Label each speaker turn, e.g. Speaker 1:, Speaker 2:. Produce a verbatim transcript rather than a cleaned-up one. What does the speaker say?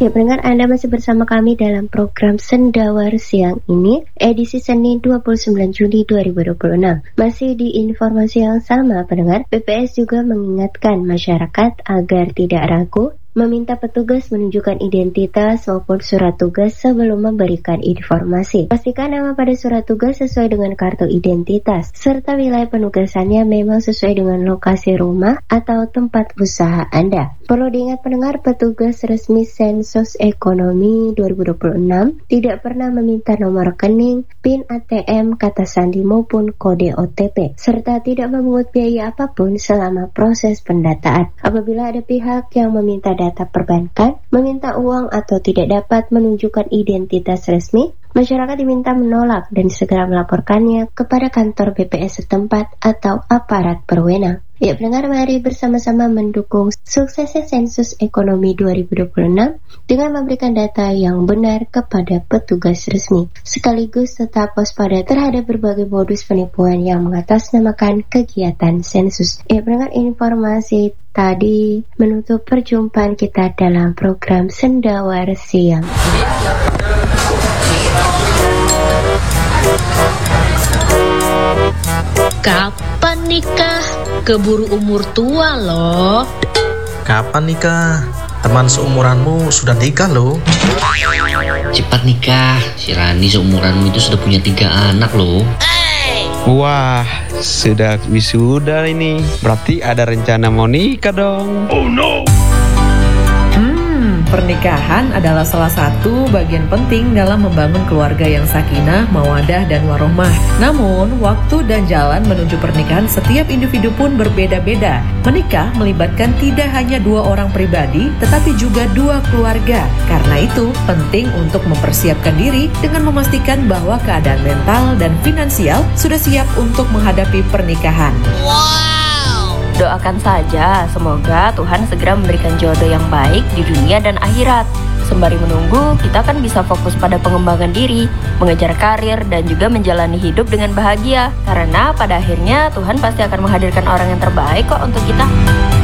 Speaker 1: Ya, pendengar, Anda masih bersama kami dalam program Sendawar siang ini, edisi Senin dua puluh sembilan Juli dua ribu dua puluh enam. Masih di informasi yang sama, pendengar, B P S juga mengingatkan masyarakat agar tidak ragu meminta petugas menunjukkan identitas maupun surat tugas sebelum memberikan informasi. Pastikan nama pada surat tugas sesuai dengan kartu identitas, serta wilayah penugasannya memang sesuai dengan lokasi rumah atau tempat usaha Anda. Perlu diingat pendengar, petugas resmi Sensus Ekonomi dua ribu dua puluh enam tidak pernah meminta nomor rekening, PIN A T M, kata sandi maupun kode O T P, serta tidak memungut biaya apapun selama proses pendataan. Apabila ada pihak yang meminta data perbankan, meminta uang atau tidak dapat menunjukkan identitas resmi, masyarakat diminta menolak dan segera melaporkannya kepada kantor B P S setempat atau aparat berwenang. Ya, pendengar, mari bersama-sama mendukung suksesnya Sensus Ekonomi dua ribu dua puluh enam dengan memberikan data yang benar kepada petugas resmi, sekaligus tetap waspada terhadap berbagai modus penipuan yang mengatasnamakan kegiatan sensus. Ya, pendengar, informasi tadi menutup perjumpaan kita dalam program Sendawar Siang.
Speaker 2: Kapan nikah? Keburu umur tua loh.
Speaker 3: Kapan nikah? Teman seumuranmu sudah nikah loh.
Speaker 4: Cepat nikah, si Rani seumuranmu itu sudah punya tiga anak loh.
Speaker 5: Wah, sudah wisuda ini. Berarti ada rencana mau nikah dong.
Speaker 3: Oh no.
Speaker 6: Pernikahan adalah salah satu bagian penting dalam membangun keluarga yang sakinah, mawadah, dan warohmah. Namun, waktu dan jalan menuju pernikahan setiap individu pun berbeda-beda. Menikah melibatkan tidak hanya dua orang pribadi, tetapi juga dua keluarga. Karena itu, penting untuk mempersiapkan diri dengan memastikan bahwa keadaan mental dan finansial sudah siap untuk menghadapi pernikahan.
Speaker 7: Doakan saja, semoga Tuhan segera memberikan jodoh yang baik di dunia dan akhirat. Sembari menunggu, kita kan bisa fokus pada pengembangan diri, mengejar karir, dan juga menjalani hidup dengan bahagia. Karena pada akhirnya Tuhan pasti akan menghadirkan orang yang terbaik kok untuk kita.